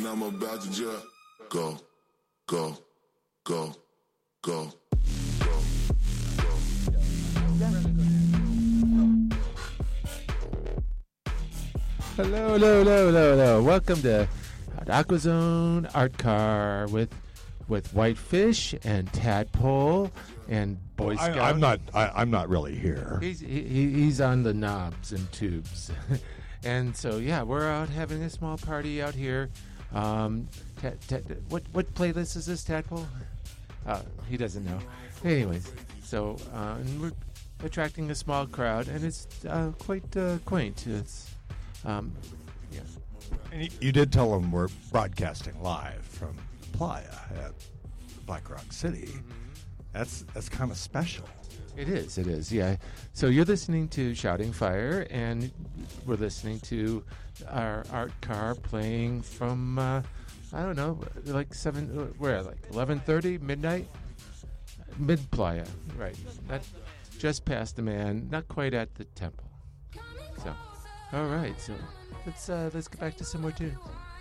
and I'm about to just go, go, go, go. Hello. Welcome to AquaZone Art Car with Whitefish and Tadpole and Boy Scout. I'm not really here. He's on the knobs and tubes, and so yeah, we're out having a small party out here. What playlist is this, Tadpole? He doesn't know. Anyways, so and we're attracting a small crowd, and it's quite quaint. It's yeah. And you did tell them we're broadcasting live from Playa at Black Rock City. That's kind of special. It is, yeah. So you're listening to Shouting Fire, and we're listening to our art car playing from, I don't know, like 11:30, midnight? Mid-Playa, right. Not just past the man, not quite at the temple. So, all right, so let's get back to some more tunes.